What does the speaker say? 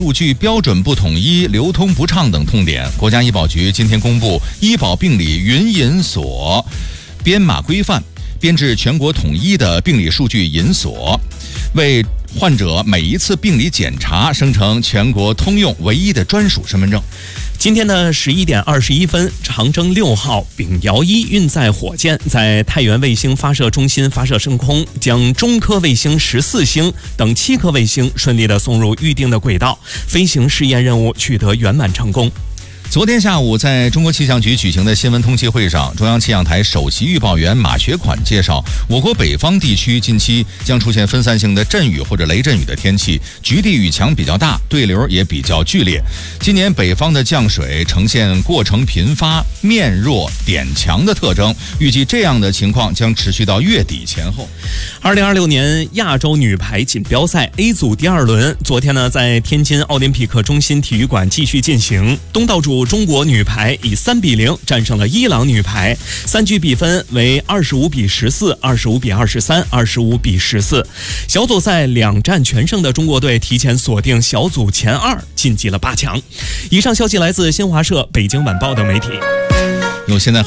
数据标准不统一、流通不畅等痛点，国家医保局今天公布医保病理云引锁编码规范，编制全国统一的病理数据引锁，为患者每一次病理检查生成全国通用唯一的专属身份证。 今天的11点21分，长征6号丙遥1运载火箭在太原卫星发射中心发射升空，将中科卫星14星等7颗卫星顺利地送入预定的轨道，飞行试验任务取得圆满成功。 昨天下午，在中国气象局举行的新闻通气会上，中央气象台首席预报员马学款介绍，我国北方地区近期将出现分散性的阵雨或者雷阵雨的天气，局地雨强比较大，对流也比较剧烈。今年北方的降水呈现过程频发、面弱点强的特征，预计这样的情况将持续到月底前后。 2026年亚洲女排锦标赛 A 组第2轮，昨天呢在天津奥林匹克中心体育馆继续进行，东道主中国女排以3-0战胜了伊朗女排，3局比分为25-14、25-23、25-14。小组赛2战全胜的中国队提前锁定小组前2，晋级了8强。以上消息来自新华社、北京晚报等媒体。 现在